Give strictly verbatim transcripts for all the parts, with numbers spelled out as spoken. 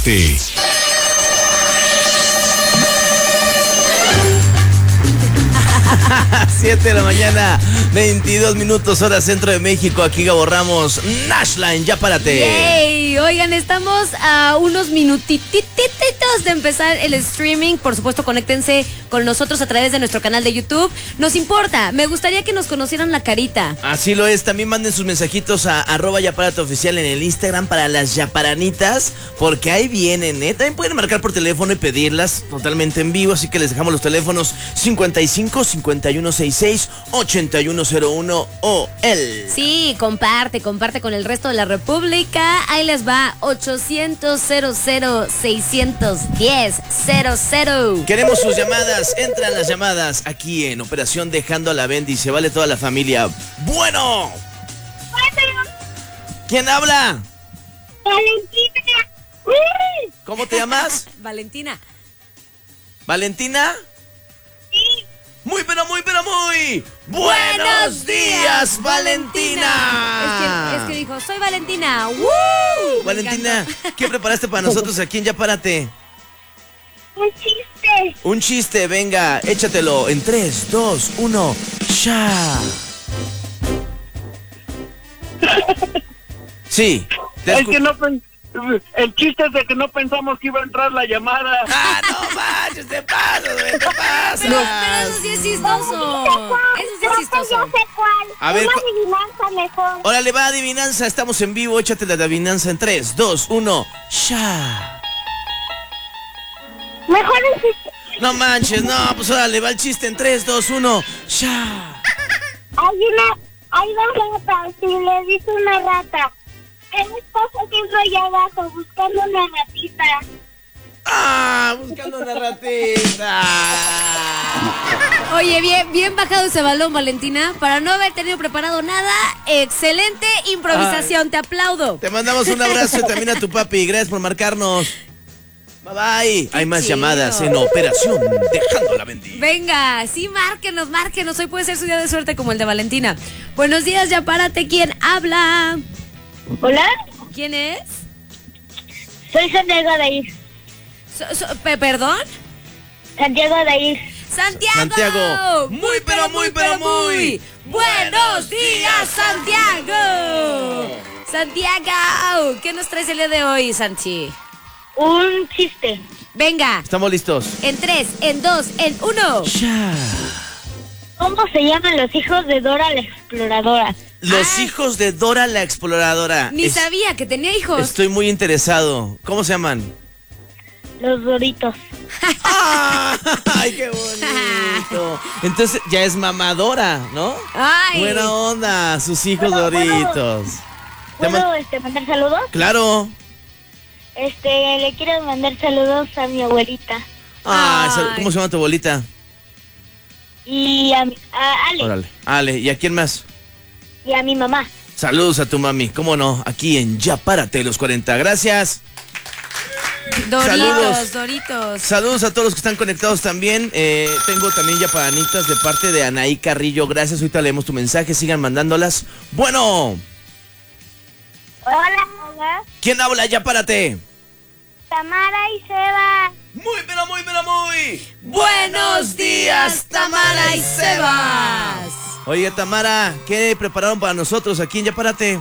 Párate. siete de la mañana, veintidós minutos, hora centro de México. Aquí Gabo Ramos, Nashline, ya párate. Yay. Oigan, estamos a unos minutitos de empezar el streaming. Por supuesto, conéctense con nosotros a través de nuestro canal de YouTube. Nos importa, me gustaría que nos conocieran la carita. Así lo es, también manden sus mensajitos a arroba Yapárate Oficial en el Instagram para las yaparanitas, porque ahí vienen, ¿eh? También pueden marcar por teléfono y pedirlas totalmente en vivo, así que les dejamos los teléfonos cincuenta y cinco, cincuenta y uno sesenta y seis, ochenta y uno cero uno o el... Sí, comparte, comparte con el resto de la República. Ahí les va, ochocientos cero cero seiscientos diez cero cero. Queremos sus llamadas, entran las llamadas aquí en Operación Dejando a la Bendy. Se vale toda la familia. Bueno. ¿Quién habla? Valentina. ¿Cómo te llamas? Valentina. ¿Valentina? Sí. Muy, pero muy, pero muy buenos días, Valentina. Es que, es que dijo, soy Valentina. ¡Woo! Valentina, ¿qué preparaste para nosotros aquí en Yapárate? Un chiste. Un chiste, venga, échatelo en tres, dos, uno, ya. Sí. te Es escu- que no pen- el chiste es de que no pensamos que iba a entrar la llamada. ¡Ah, no manches, te pasas, güey, te pasas! Pero, pero eso sí es chistoso. Eso sí es Yo chistoso. sé cuál. A ver, Una cu- adivinanza mejor. Órale, va, adivinanza, estamos en vivo, échate la adivinanza en tres, dos, uno, ya. Mejor el chiste. No manches, no, pues órale, va el chiste en tres, dos, uno, ya. Hay una, hay dos ratas y le dice una rata. ¿Qué pasa siempre allá abajo buscando una ratita? ¡Ah! Buscando una ratita. Oye, bien, bien bajado ese balón, Valentina. Para no haber tenido preparado nada, excelente improvisación. Ay. Te aplaudo. Te mandamos un abrazo y también a tu papi. Gracias por marcarnos. Bye bye. Hay más chido. llamadas en Operación Dejando a la Bendy. Venga, sí, márquenos, márquenos. Hoy puede ser su día de suerte como el de Valentina. Buenos días, ya párate. ¿Quién habla? Hola, ¿Quién es? soy Santiago Dair. So- so- pe- ¿Perdón? Santiago Dair. ¡Santiago! Santiago. Muy, pero muy, pero muy ¡Buenos días, Santiago! Santiago, ¿qué nos traes el día de hoy, Santi? Un chiste. Venga, Estamos listos. en tres, en dos, en uno. Ya. ¿Cómo se llaman los hijos de Dora la Exploradora? Los Ay. hijos de Dora la Exploradora. Ni Es- sabía que tenía hijos. Estoy muy interesado. ¿Cómo se llaman? Los Doritos. ¡Ah! ¡Ay, qué bonito! Entonces ya es mamadora, ¿no? Ay. Buena onda, sus hijos Bueno, bueno. Doritos. Te man- ¿Puedo este, mandar saludos? Claro. Este, le quiero mandar saludos a mi abuelita. Ah, Ay. ¿cómo se llama tu abuelita? Y a, mi- a Ale. Órale. Ale, ¿y a quién más? Y a mi mamá. Saludos a tu mami, cómo no, aquí en Ya Párate los cuarenta. Gracias. Doritos, Saludos. Doritos. Saludos a todos los que están conectados también. Eh, tengo también ya paranitas de parte de Anaí Carrillo. Gracias, ahorita leemos tu mensaje, sigan mandándolas. Bueno, Hola, hola. ¿quién habla? Ya párate. Tamara y Seba. Muy, pero muy, pero muy. Buenos días, Tamara y Sebas. Oye, Tamara, ¿qué prepararon para nosotros aquí en Ya Párate?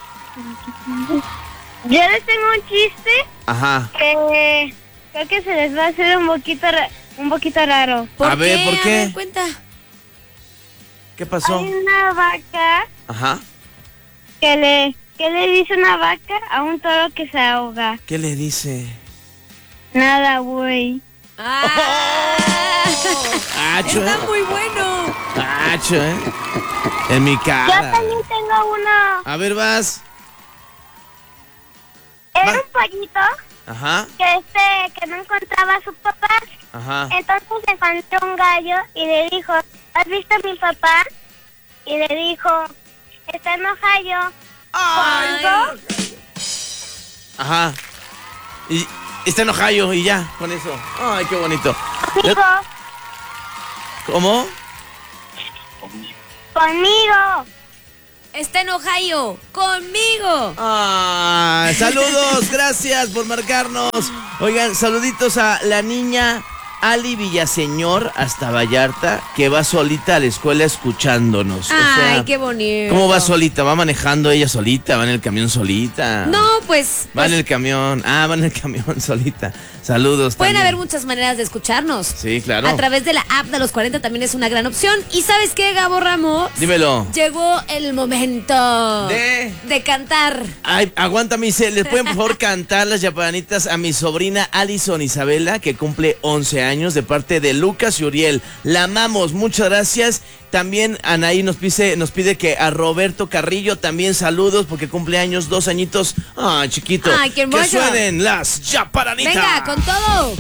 Yo les tengo un chiste Ajá. que creo que se les va a hacer un poquito, ra- un poquito raro. ¿Por A ver, qué? ¿por A qué? ver, cuenta. ¿Qué pasó? Hay una vaca Ajá. que le, que le dice una vaca a un toro que se ahoga. ¿Qué le dice? Nada, güey. Ah, Acho, está ¿eh? muy bueno. Acho, ¿eh? En mi Yo cara. también tengo uno. A ver, vas. Era Va. un pollito Ajá, que este que no encontraba a su papá. ajá. Entonces encontró un gallo y le dijo, ¿has visto a mi papá? Y le dijo, está enojado. Ay. Ajá. Y está enojado y ya, con eso. Ay, qué bonito. Conmigo, ¿Cómo? conmigo. Está en Ohio, conmigo. Ah, saludos, gracias por marcarnos. Oigan, saluditos a la niña Ali Villaseñor hasta Vallarta, que va solita a la escuela escuchándonos. Ay, o sea, qué bonito. ¿cómo va solita? ¿Va manejando ella solita? ¿Va en el camión solita? No, pues... Va pues, en el camión. Ah, va en el camión solita. Saludos. Pueden también. haber muchas maneras de escucharnos. Sí, claro. A través de la app de los cuarenta también es una gran opción. ¿Y sabes qué, Gabo Ramos? Dímelo. Llegó el momento De... de cantar. Ay, aguántame, Isel. ¿Les pueden por favor cantar las yaparanitas a mi sobrina Alison Isabela, que cumple once años, de parte de Lucas y Uriel? La amamos, muchas gracias. También Anaí nos pide, nos pide que a Roberto Carrillo también saludos, porque cumple años, dos añitos. Ah, chiquito. Ay, qué hermoso. Que suenen las yaparanitas. Venga, con todo.